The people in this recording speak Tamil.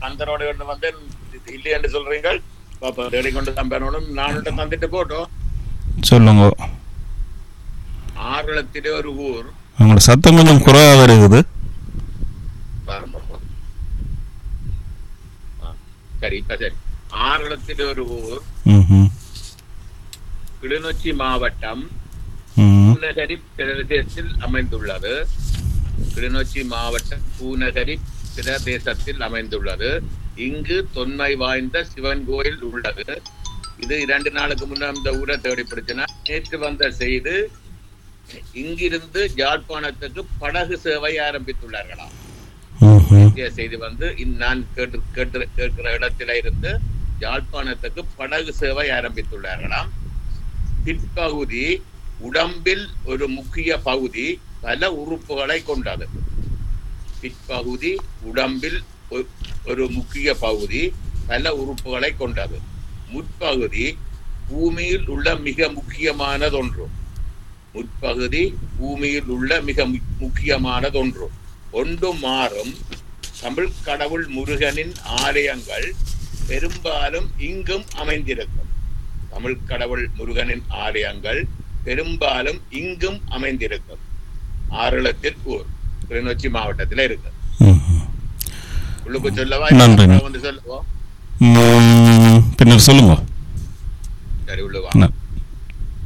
அந்த ரோடு கொண்டு வந்து இல்லை என்று சொல்றீங்க. பாப்பா தேடி கொண்டு தம்பனும் நானும் தந்துட்டு போட்டோம். சொல்லுங்க. ஆறுளத்திலே ஒரு ஊர். உங்களோட சத்தம் கொஞ்சம் குறைவாக இருக்குது. சரி சரி. ஆறுளத்திலே ஒரு ஊர் கிளிநொச்சி மாவட்டம் பூநகரி பிரதேசத்தில் அமைந்துள்ளது. கிளிநொச்சி மாவட்டம் பூநகரி பிரதேசத்தில் அமைந்துள்ளது. இங்கு தொன்மை வாய்ந்த சிவன் கோயில் உள்ளது. இது 2 நாளுக்கு முன்ன இந்த ஊரை தேடிப்பிடிச்சுனா நேற்று வந்த செய்து இங்கிருந்து யாழ்ப்பாணத்துக்கு படகு சேவை ஆரம்பித்துள்ளார்களாம். செய்தி வந்து நான் கேட்கிற இடத்தில இருந்து யாழ்ப்பாணத்துக்கு படகு சேவை ஆரம்பித்துள்ளார்களாம். பிற்பகுதி உடம்பில் ஒரு முக்கிய பகுதி பல உறுப்புகளை கொண்டது. பிற்பகுதி உடம்பில் ஒரு முக்கிய பகுதி பல உறுப்புகளை கொண்டது. முற்பகுதி பூமியில் உள்ள மிக முக்கியமானதொன்று. முற்பகுதி பூமியில் உள்ள மிக முக்கியமானதொன்று. ஒன்று மாறும் தமிழ் கடவுள் முருகனின் ஆலயங்கள் பெரும்பாலும் இங்கும் அமைந்திருக்கும். தமிழ் கடவுள் முருகனின் ஆலயங்கள் பெரும்பாலும் இங்கும் அமைந்திருக்கும். ஆறுளத்தில் ஊர் கிளிநொச்சி மாவட்டத்தில் இருக்கு. உள்ளுக்கு சொல்லவா வந்து சொல்லுவோம். பின்னர் சொல்லுங்க. சரி உள்ளுவா.